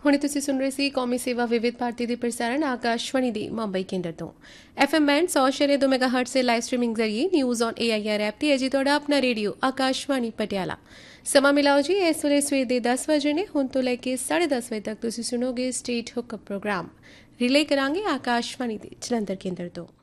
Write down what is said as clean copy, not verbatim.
ਹੁਣੇ ਤੁਸੀਂ ਸੁਣ ਰਹੇ ਸੀ ਕੌਮੀ ਸੇਵਾ ਵਿਵਿਧ ਭਾਰਤੀ ਦੀ ਪ੍ਰਸਾਰਣ ਆਕਾਸ਼ਵਾਣੀ ਦੀ ਮੁੰਬਈ ਕੇਂਦਰ ਤੋਂ FM ਬੈਂਡ 100.2 ਮੈਗਾਹਰਟਜ਼ से ਲਾਈਵ ਸਟ੍ਰੀਮਿੰਗ ਜ਼ਰੀਏ ਨਿਊਜ਼ ਔਨ AIR ਐਪ ਤੇ ਜੀ ਤੁਹਾਡਾ ਆਪਣਾ ਰੇਡੀਓ ਆਕਾਸ਼ਵਾਣੀ ਪਟਿਆਲਾ। ਸਮਾਂ ਮਿਲਾਓ ਜੀ ਇਸ ਵੇਲੇ ਸਵੇਰ ਦੇ 10 ਵਜੇ ਨੇ। ਹੁਣ ਤੋਂ ਲੈ ਕੇ 10:30 ਵਜੇ ਤੱਕ ਤੁਸੀਂ ਸੁਣੋਗੇ ਸਟੇਟ ਹੁੱਕ ਪ੍ਰੋਗਰਾਮ ਰਿਲੇ ਕਰਾਂਗੇ ਆਕਾਸ਼ਵਾਣੀ ਦੇ ਜਲੰਧਰ ਕੇਂਦਰ ਤੋਂ।